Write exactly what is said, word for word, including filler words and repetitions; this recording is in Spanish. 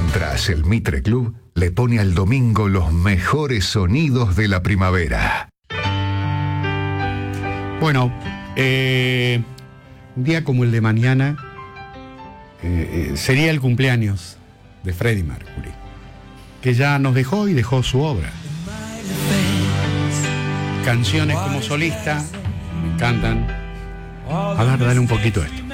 Mientras el Mitre Club le pone al domingo los mejores sonidos de la primavera. Bueno, eh, un día como el de mañana eh, eh, sería el cumpleaños de Freddie Mercury, que ya nos dejó y dejó su obra. Canciones como solista me encantan. A ver, dale un poquito esto.